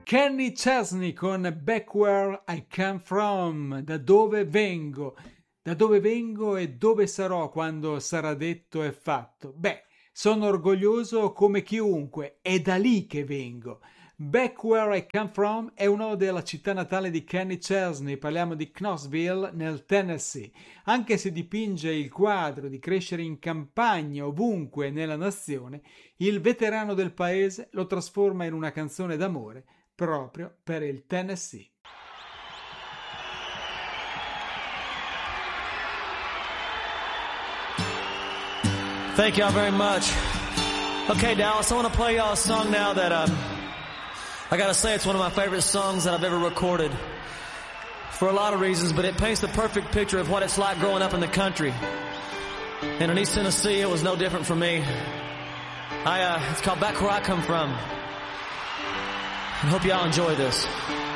Kenny Chesney con Back Where I Come From, da dove vengo e dove sarò quando sarà detto e fatto. Beh, sono orgoglioso come chiunque, è da lì che vengo. Back Where I Come From è un'ode alla città natale di Kenny Chesney, parliamo di Knoxville nel Tennessee. Anche se dipinge il quadro di crescere in campagna ovunque nella nazione, il veterano del paese lo trasforma in una canzone d'amore proprio per il Tennessee. Thank y'all very much. Okay, Dallas, I want to play y'all a song now that I gotta say it's one of my favorite songs that I've ever recorded for a lot of reasons, but it paints the perfect picture of what it's like growing up in the country. And in East Tennessee, it was no different for me. It's called Back Where I Come From. I hope y'all enjoy this.